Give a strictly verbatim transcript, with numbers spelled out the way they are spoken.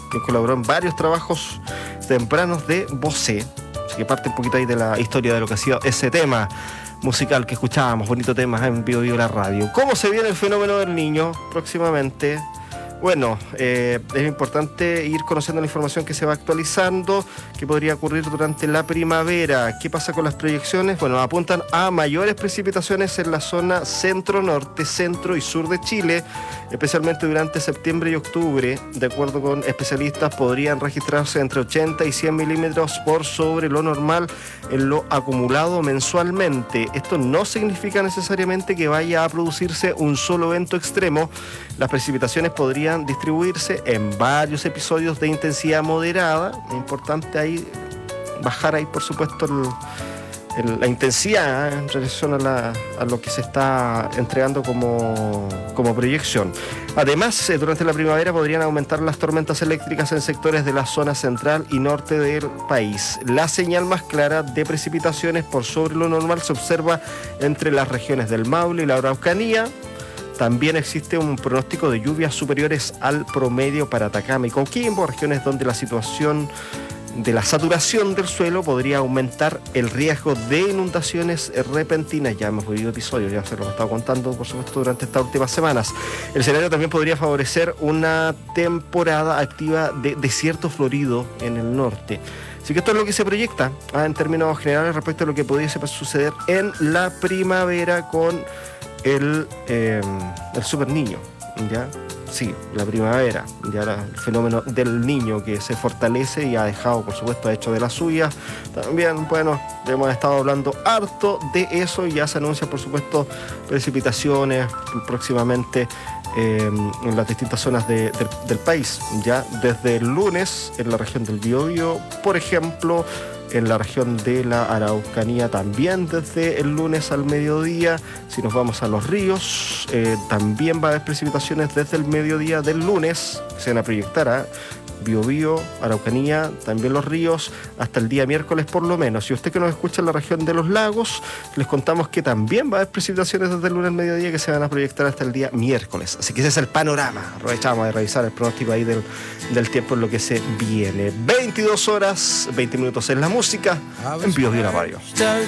quien colaboró en varios trabajos tempranos de Bosé. Así que parte un poquito ahí de la historia de lo que ha sido ese tema musical que escuchábamos, bonito tema en Bio Bio la radio. ¿Cómo se viene el fenómeno del Niño próximamente? Bueno, eh, es importante ir conociendo la información que se va actualizando, que podría ocurrir durante la primavera. ¿Qué pasa con las proyecciones? Bueno, apuntan a mayores precipitaciones en la zona centro-norte, centro y sur de Chile, especialmente durante septiembre y octubre. De acuerdo con especialistas, podrían registrarse entre ochenta y cien milímetros por sobre lo normal en lo acumulado mensualmente. Esto no significa necesariamente que vaya a producirse un solo evento extremo. Las precipitaciones podrían distribuirse en varios episodios de intensidad moderada. Es importante ahí bajar ahí, por supuesto, el, el, la intensidad, ¿eh? en relación a, la, a lo que se está entregando como, como proyección. Además, eh, durante la primavera podrían aumentar las tormentas eléctricas en sectores de la zona central y norte del país. La señal más clara de precipitaciones por sobre lo normal se observa entre las regiones del Maule y la Araucanía. También existe un pronóstico de lluvias superiores al promedio para Atacama y Coquimbo, regiones donde la situación de la saturación del suelo podría aumentar el riesgo de inundaciones repentinas. Ya hemos vivido episodios, ya se los he estado contando, por supuesto, durante estas últimas semanas. El escenario también podría favorecer una temporada activa de desierto florido en el norte. Así que esto es lo que se proyecta, ¿ah? en términos generales respecto a lo que pudiese suceder en la primavera con el, eh, el super niño, ¿ya? Sí, la primavera, ya la, el fenómeno del Niño que se fortalece y ha dejado, por supuesto, ha hecho de la suya. También, bueno, hemos estado hablando harto de eso y ya se anuncian, por supuesto, precipitaciones próximamente eh, en las distintas zonas de, de, del país. Ya desde el lunes en la región del Biobío, por ejemplo, en la región de la Araucanía también desde el lunes al mediodía. Si nos vamos a los ríos, eh, también va a haber precipitaciones desde el mediodía del lunes, que se van a proyectar a Biobío, Araucanía, también los ríos, hasta el día miércoles por lo menos. Y usted que nos escucha en la región de los lagos, les contamos que también va a haber precipitaciones desde el lunes al mediodía que se van a proyectar hasta el día miércoles. Así que ese es el panorama. Aprovechamos de revisar el pronóstico ahí del, del tiempo en lo que se viene. veintidós horas, veinte minutos en la música, en Bio Bio la radio.